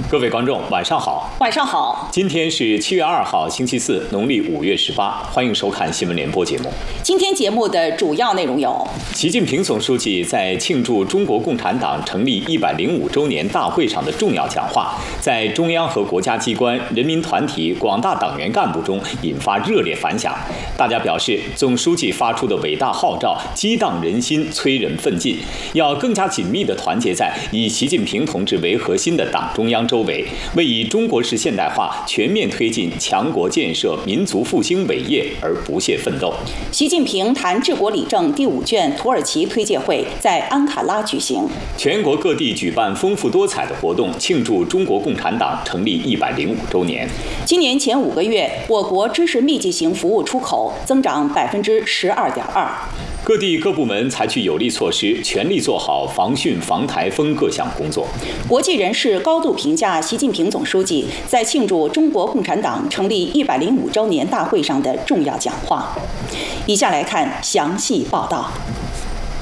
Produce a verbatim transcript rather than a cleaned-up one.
各位观众，晚上好。 晚上好。 今天是七月二号，星期四，农历五月十八。欢迎收看新闻联播节目。 今天节目的主要内容有： 习近平总书记在庆祝中国共产党成立一百零五周年大会上的重要讲话，在中央和国家机关、人民团体、广大党员干部中引发热烈反响。大家表示，总书记发出的伟大号召激荡人心，催人奋进，要更加紧密地团结在以习近平同志为核心的党中央周围，为以中国式现代化全面推进强国建设、民族复兴伟业而不懈奋斗。 习近平谈治国理政第五卷土耳其推介会在安卡拉举行， 全国各地举办丰富多彩的活动，庆祝中国共产党成立一百零五周年。 今年前五个月，我国知识密集型服务出口增长百分之十二点二。 各地各部门采取有力措施，全力做好防汛防台风各项工作。 国际人士高度评价习近平总书记在庆祝中国共产党成立一百零五周年大会上的重要讲话。以下来看详细报道。